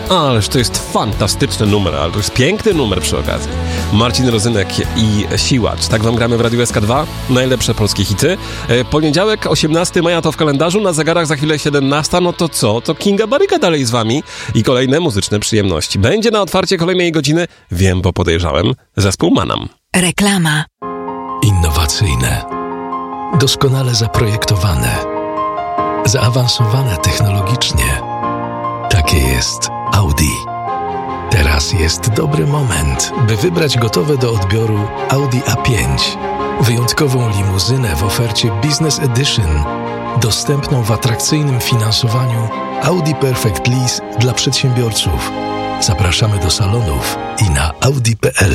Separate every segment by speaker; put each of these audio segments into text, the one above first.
Speaker 1: Ależ to jest fantastyczny numer, ale to jest piękny numer przy okazji. Marcin Rozynek i Siłacz. Tak wam gramy w Radiu SK2. Najlepsze polskie hity. Poniedziałek, 18 maja to w kalendarzu, na zegarach za chwilę 17. No to co? To Kinga Baryka dalej z wami i kolejne muzyczne przyjemności. Będzie na otwarcie kolejnej godziny, wiem, bo podejrzałem, zespół Manam.
Speaker 2: Reklama.
Speaker 3: Innowacyjne, doskonale zaprojektowane, zaawansowane technologicznie. Takie jest Audi. Teraz jest dobry moment, by wybrać gotowe do odbioru Audi A5. Wyjątkową limuzynę w ofercie Business Edition, dostępną w atrakcyjnym finansowaniu Audi Perfect Lease dla przedsiębiorców. Zapraszamy do salonów i na audi.pl.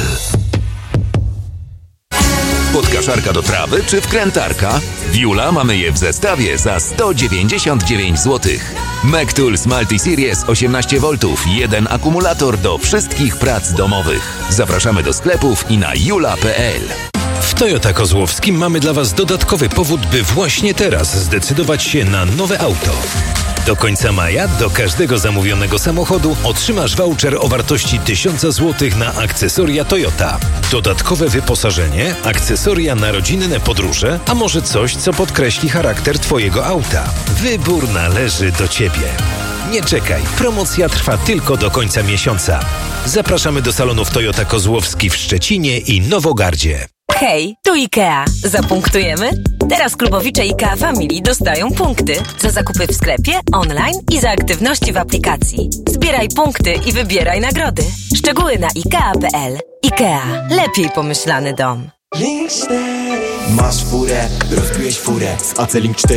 Speaker 4: Podkaszarka do trawy czy wkrętarka? W Jula mamy je w zestawie za 199 zł. Mectools Multi-Series 18V, 1 akumulator do wszystkich prac domowych. Zapraszamy do sklepów i na jula.pl.
Speaker 5: W Toyota Kozłowskim mamy dla Was dodatkowy powód, by właśnie teraz zdecydować się na nowe auto. Do końca maja do każdego zamówionego samochodu otrzymasz voucher o wartości 1000 zł na akcesoria Toyota. Dodatkowe wyposażenie, akcesoria na rodzinne podróże, a może coś, co podkreśli charakter Twojego auta. Wybór należy do Ciebie. Nie czekaj, promocja trwa tylko do końca miesiąca. Zapraszamy do salonów Toyota Kozłowski w Szczecinie i Nowogardzie.
Speaker 2: Hej, tu IKEA. Zapunktujemy? Teraz klubowicze IKEA Family dostają punkty za zakupy w sklepie, online i za aktywności w aplikacji. Zbieraj punkty i wybieraj nagrody. Szczegóły na ikea.pl. IKEA. Lepiej pomyślany dom.
Speaker 6: Masz furę, rozbiłeś furę z AC Link 4.